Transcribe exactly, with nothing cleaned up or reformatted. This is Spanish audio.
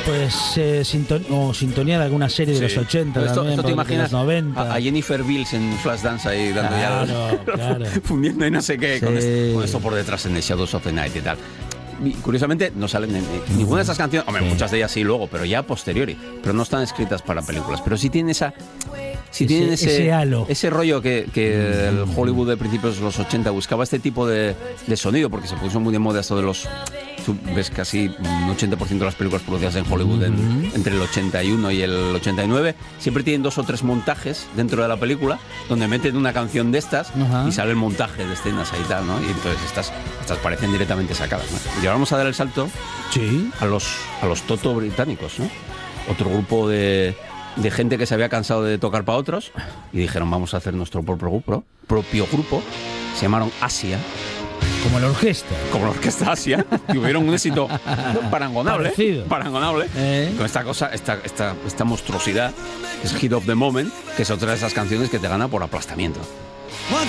pues eh, sinton o sintonía de alguna serie de sí. los ochenta, esto, también, esto te imaginas de los noventa. A, a Jennifer Beals en Flashdance ahí dando claro, ya claro. fundiendo y no sé qué, sí. con, esto, con esto por detrás en The Shadows of the Night y tal. Y curiosamente no salen en, en ninguna de esas canciones, hombre, sí. muchas de ellas sí luego, pero ya a posteriori, pero no están escritas para películas, pero sí tienen esa sí ese, tienen ese, ese halo, ese rollo que, que el Hollywood de principios de los ochenta buscaba, este tipo de, de sonido, porque se puso muy de moda esto de los, tú ves casi un ochenta por ciento de las películas producidas en Hollywood en, uh-huh. entre el ochenta y uno y el ochenta y nueve siempre tienen dos o tres montajes dentro de la película donde meten una canción de estas uh-huh. y sale el montaje de escenas ahí y tal, ¿no? Y entonces estas, estas parecen directamente sacadas, ¿no? Y ahora vamos a dar el salto sí. a los a los Toto británicos, ¿no? Otro grupo de, de gente que se había cansado de tocar para otros y dijeron vamos a hacer nuestro propio grupo, propio grupo. Se llamaron Asia. Como la orquesta. Como la orquesta Asia. Y tuvieron un éxito parangonable. Parecido. Parangonable. Eh. Con esta cosa, esta, esta, esta monstruosidad, que es Hit of the Moment, que es otra de esas canciones que te gana por aplastamiento. One,